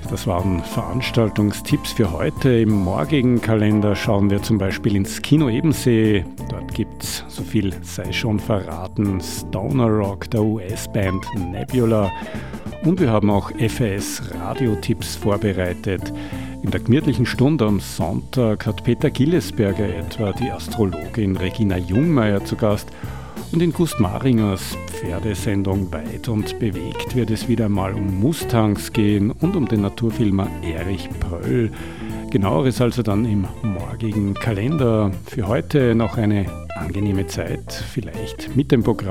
Das waren Veranstaltungstipps für heute. Im morgigen Kalender schauen wir zum Beispiel ins Kino Ebensee. Dort gibt's, so viel sei schon verraten, Stoner Rock der US-Band Nebula. Und wir haben auch FAS-Radiotipps vorbereitet. In der gemütlichen Stunde am Sonntag hat Peter Gillesberger etwa die Astrologin Regina Jungmeier zu Gast. Und in Gust Maringers Pferdesendung Weit und bewegt wird es wieder mal um Mustangs gehen und um den Naturfilmer Erich Pröll. Genaueres also dann im morgigen Kalender. Für heute noch eine angenehme Zeit, vielleicht mit dem Programm